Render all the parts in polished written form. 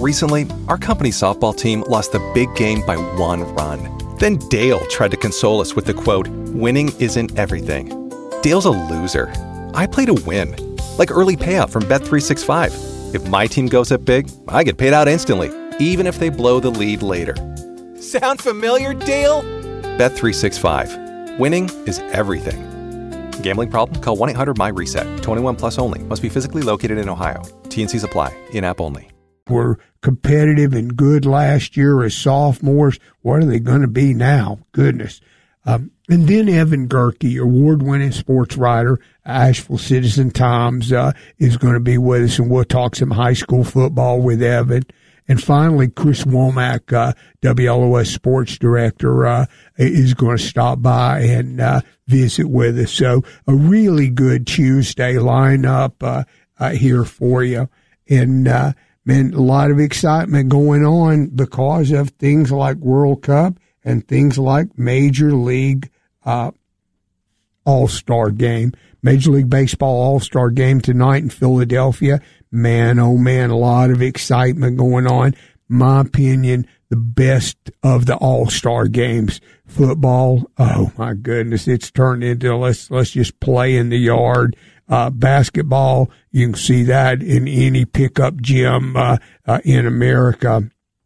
Recently, our company's softball team lost the big game by 1 run. Then Dale tried to console us with the quote, "Winning isn't everything." Dale's a loser. I play to win. Like early payout from Bet365. If my team goes up big, I get paid out instantly, even if they blow the lead later. Sound familiar, Dale? Bet365. Winning is everything. Gambling problem? Call 1-800-MY-RESET. 21 plus only. Must be physically located in Ohio. T&Cs apply. In-app only. Were competitive and good last year as sophomores. What are they going to be now? Goodness. And then Evan Gerke, award-winning sports writer, Asheville Citizen-Times, is going to be with us, and we'll talk some high school football with Evan. And finally, Chris Womack, WLOS sports director, is going to stop by and visit with us. So a really good Tuesday lineup here for you. And man, a lot of excitement going on because of things like World Cup and things like Major League All-Star Game. Major League Baseball All-Star Game tonight in Philadelphia. Man, oh man, a lot of excitement going on. My opinion, the best of the All-Star games. Football, oh my goodness, it's turned into let's just play in the yard. Basketball, you can see that in any pickup gym in America.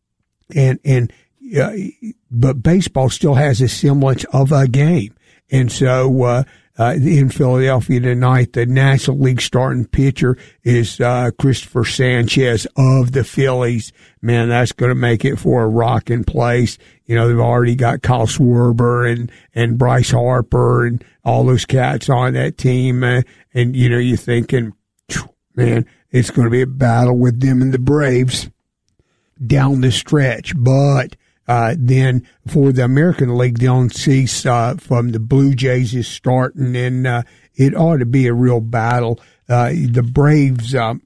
But baseball still has a semblance of a game. And so in Philadelphia tonight, the National League starting pitcher is Christopher Sanchez of the Phillies. Man, that's going to make it for a rocking place. You know, they've already got Kyle Schwarber and Bryce Harper and all those cats on that team. And, you know, you're thinking, man, it's going to be a battle with them and the Braves down the stretch. But then for the American League, Dylan Cease from the Blue Jays is starting, and it ought to be a real battle. The Braves are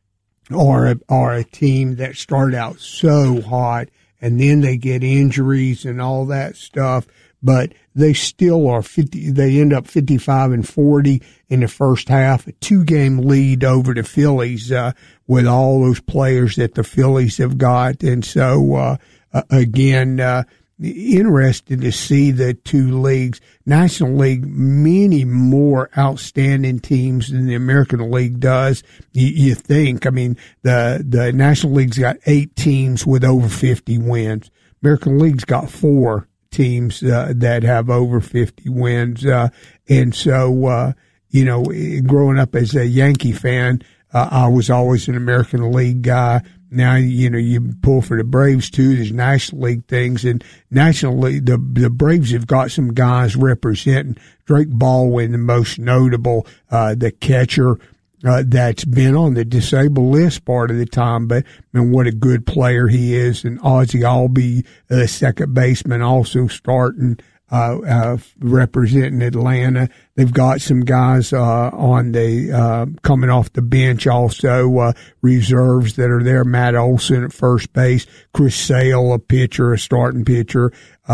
a team that started out so hot, and then they get injuries and all that stuff. But they still are 50. They end up 55-40 in the first half, a 2-game lead over the Phillies with all those players that the Phillies have got, and so. Again, interested to see the two leagues. National League, many more outstanding teams than the American League does. You think, I mean, the National League's got 8 teams with over 50 wins. American League's got 4 teams that have over 50 wins. And so, you know, growing up as a Yankee fan, I was always an American League guy. Now, you know, you pull for the Braves, too. There's National League things. And National League, the Braves have got some guys representing. Drake Baldwin, the most notable, the catcher that's been on the disabled list part of the time. But, I mean, what a good player he is. And Ozzie Albies, the second baseman, also starting representing Atlanta. They've got some guys on the coming off the bench also, reserves that are there. Matt Olson at first base, Chris Sale, a pitcher, a starting pitcher,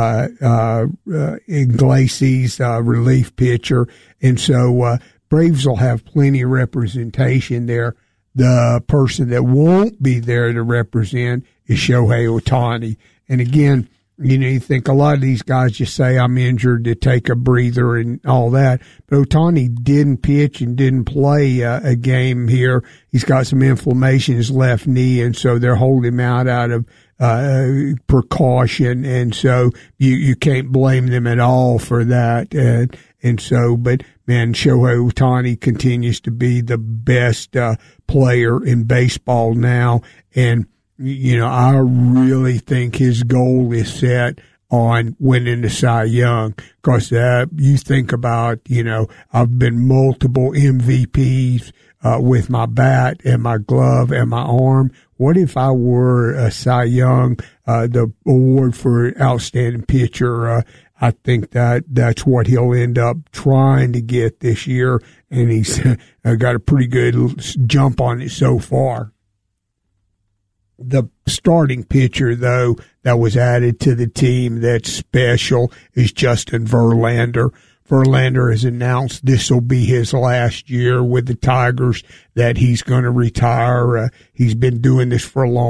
Iglesias, relief pitcher. And so Braves will have plenty of representation there. The person that won't be there to represent is Shohei Ohtani. And again, you know, you think a lot of these guys just say, I'm injured, to take a breather and all that. But Ohtani didn't pitch and didn't play a game here. He's got some inflammation in his left knee, and so they're holding him out of precaution. And so you can't blame them at all for that. And so, but man, Shohei Ohtani continues to be the best player in baseball now. And you know, I really think his goal is set on winning the Cy Young, because you think about, you know, I've been multiple MVPs with my bat and my glove and my arm. What if I were a Cy Young, the award for outstanding pitcher? I think that's what he'll end up trying to get this year, and he's got a pretty good jump on it so far. The starting pitcher, though, that was added to the team that's special is Justin Verlander. Verlander has announced this will be his last year with the Tigers, that he's going to retire. He's been doing this for a long